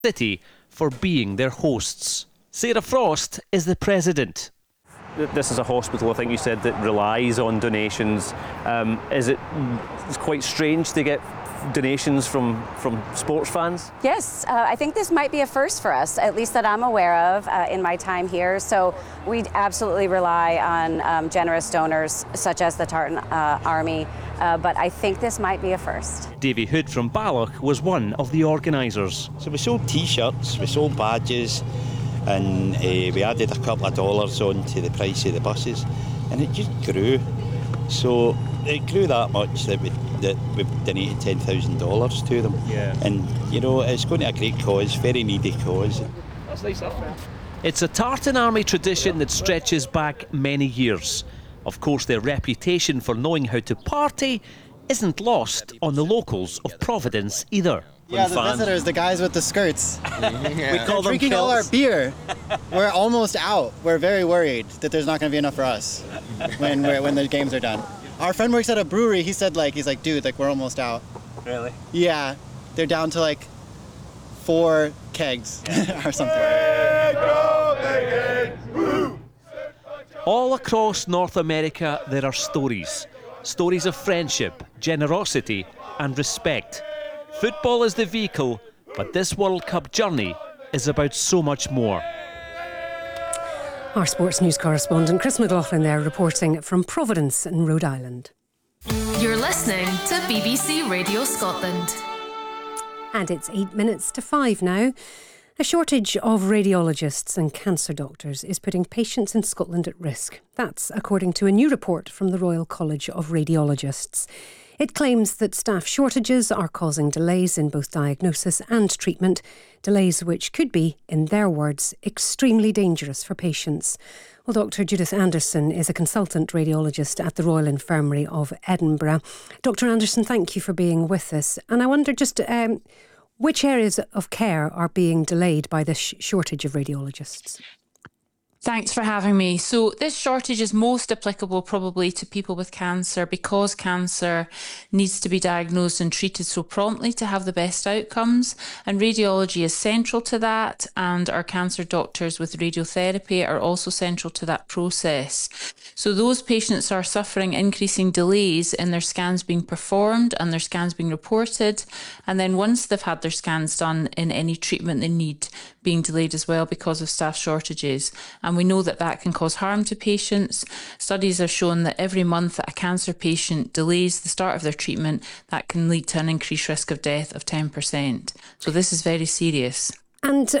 City for being their hosts. Sarah Frost is the president. This is a hospital, I think you said, that relies on donations. It's quite strange to get donations from sports fans? Yes, I think this might be a first for us, at least that I'm aware of in my time here. So we absolutely rely on generous donors such as the Tartan Army, but I think this might be a first. Davy Hood from Balloch was one of the organisers. So we sold T-shirts, we sold badges, and we added a couple of dollars on to the price of the buses, and it just grew. So it grew that much that we donated $10,000 to them. Yeah. And, you know, it's going to a great cause, very needy cause. That's nice. It's a Tartan Army tradition that stretches back many years. Of course, their reputation for knowing how to party isn't lost on the locals of Providence either. Yeah, the visitors, the guys with the skirts. We call them drinking all our beer. We're almost out. We're very worried that there's not going to be enough for us when the games are done. Our friend works at a brewery. He said, he's like, dude, we're almost out. Really? Yeah, they're down to 4 kegs or something. All across North America, there are stories. Stories of friendship, generosity, and respect. Football is the vehicle, but this World Cup journey is about so much more. Our sports news correspondent Chris McLaughlin there reporting from Providence in Rhode Island. You're listening to BBC Radio Scotland. And it's 8 minutes to 5 now. A shortage of radiologists and cancer doctors is putting patients in Scotland at risk. That's according to a new report from the Royal College of Radiologists. It claims that staff shortages are causing delays in both diagnosis and treatment, delays which could be, in their words, extremely dangerous for patients. Well, Dr. Judith Anderson is a consultant radiologist at the Royal Infirmary of Edinburgh. Dr. Anderson, thank you for being with us. And I wonder just which areas of care are being delayed by this shortage of radiologists? Thanks for having me. So this shortage is most applicable probably to people with cancer because cancer needs to be diagnosed and treated so promptly to have the best outcomes. And radiology is central to that. And our cancer doctors with radiotherapy are also central to that process. So those patients are suffering increasing delays in their scans being performed and their scans being reported. And then once they've had their scans done, in any treatment they need being delayed as well because of staff shortages. And we know that that can cause harm to patients. Studies have shown that every month that a cancer patient delays the start of their treatment, that can lead to an increased risk of death of 10%. So this is very serious. And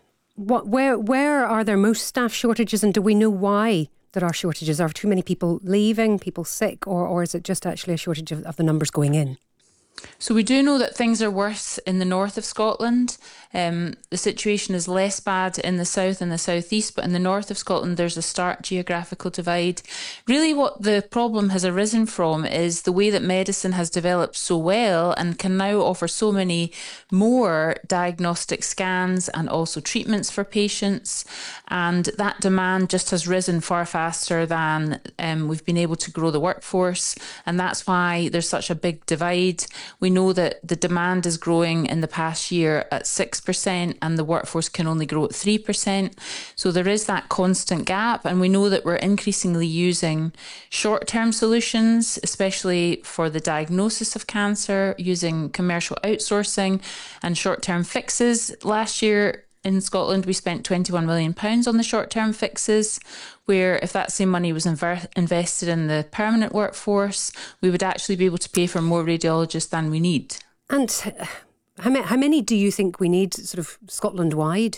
where are there most staff shortages, and do we know why there are shortages? Are too many people leaving, people sick, or is it just actually a shortage of the numbers going in? So we do know that things are worse in the north of Scotland. The situation is less bad in the south and the southeast, but in the north of Scotland there's a stark geographical divide. Really what the problem has arisen from is the way that medicine has developed so well and can now offer so many more diagnostic scans and also treatments for patients. And that demand just has risen far faster than we've been able to grow the workforce. And that's why there's such a big divide. We know that the demand is growing in the past year at 6% and the workforce can only grow at 3%. So there is that constant gap, and we know that we're increasingly using short-term solutions, especially for the diagnosis of cancer, using commercial outsourcing and short-term fixes. Last year in Scotland, we spent £21 million on the short-term fixes, where if that same money was invested in the permanent workforce, we would actually be able to pay for more radiologists than we need. And how many do you think we need, sort of Scotland-wide?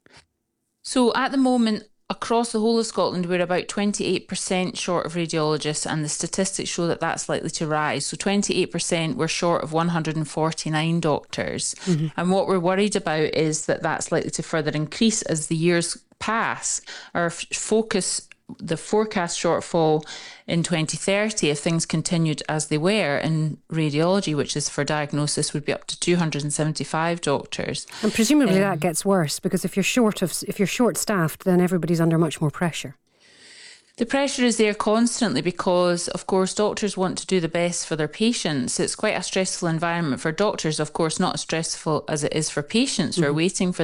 So at the moment, across the whole of Scotland, we're about 28% short of radiologists, and the statistics show that that's likely to rise. So 28%, we're short of 149 doctors. Mm-hmm. And what we're worried about is that that's likely to further increase as the years pass. Our the forecast shortfall in 2030, if things continued as they were in radiology, which is for diagnosis, would be up to 275 doctors. And presumably that gets worse, because if you're short-staffed, then everybody's under much more pressure. The pressure is there constantly because, of course, doctors want to do the best for their patients. It's quite a stressful environment for doctors, of course, not as stressful as it is for patients who are waiting for